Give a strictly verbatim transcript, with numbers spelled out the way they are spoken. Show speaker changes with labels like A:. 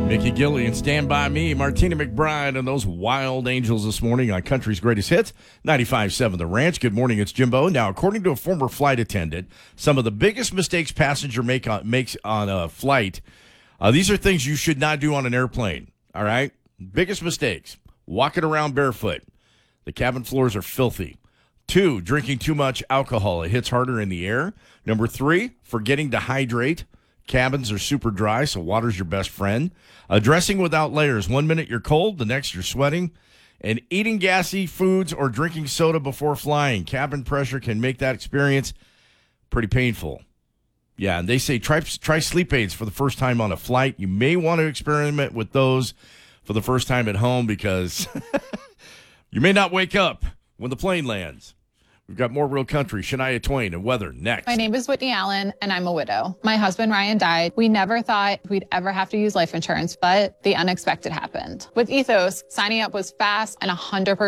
A: Mickey Gillian, Stand By Me, Martina McBride, and those Wild Angels this morning on Country's Greatest Hits, ninety-five point seven The Ranch. Good morning, it's Jimbo. Now, according to a former flight attendant, some of the biggest mistakes passenger make on, makes on a flight, uh, these are things you should not do on an airplane, all right? Biggest mistakes, walking around barefoot. The cabin floors are filthy. Two, drinking too much alcohol. It hits harder in the air. Number three, forgetting to hydrate. Cabins are super dry, so water's your best friend. Uh, dressing without layers. One minute you're cold, the next you're sweating. And eating gassy foods or drinking soda before flying. Cabin pressure can make that experience pretty painful. Yeah, and they say try, try sleep aids for the first time on a flight. You may want to experiment with those for the first time at home because you may not wake up when the plane lands. We've got more Real Country, Shania Twain, and weather next.
B: My name is Whitney Allen, and I'm a widow. My husband, Ryan, died. We never thought we'd ever have to use life insurance, but the unexpected happened. With Ethos, signing up was fast and one hundred percent